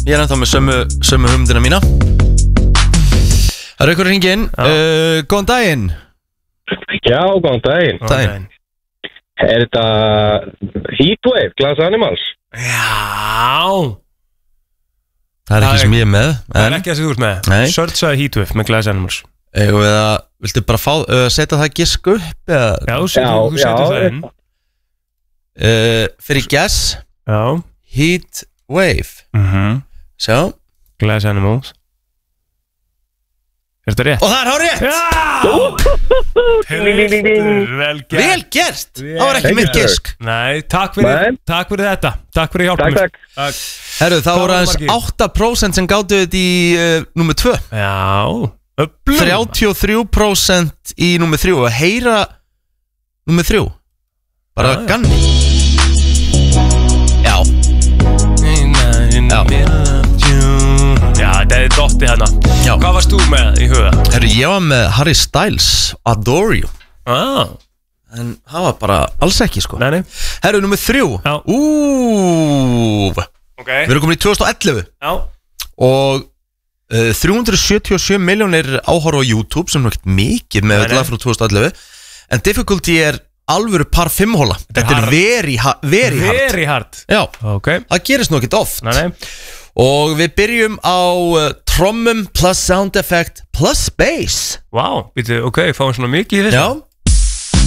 Ég ennþá með sömu hugmyndina mína. Það ykkur hringinn. Góðan daginn. Já, góðan daginn. Er þetta Heatwave, Glass Animals? Já. Það ekki sem ég er með. Það ekki það sem þú ert með. Searchaði Heatwave með Glass Animals. Viltu bara setja það gisk upp? Já, þú setur það inn. Fyrir guess. Já. Heatwave. Sjá. Glass Animals. Er þetta rétt? Og það er hárrétt! Vel gert! Það var ekki mitt gisk. Nei, takk fyrir þetta. Takk fyrir hjálpum. Takk. Herru, það voru aðeins 8% sem gátu þetta í númer 2. Já. 33% í númer 3. Og heyra númer 3. Bara ganni. Já. Já, þetta er dotti hérna. Hvað varst þú með í huga? Herru, ég var með Harry Styles, Adore You. En það var bara alls ekki, sko. Nei. Herru, nummer 3. Við erum komin í 2011. Já. Og 377 miljónir áhorf á YouTube, sem er ekkert mikið með lag frá 2011. En Difficulty er alvöru par 5-hóla. Þetta er very hard. Já, það gerist nú ekkert oft. Nei. Og við byrjum á trommum plus sound effect plus bass. Vá, fáum svona mikið í þessu. Já,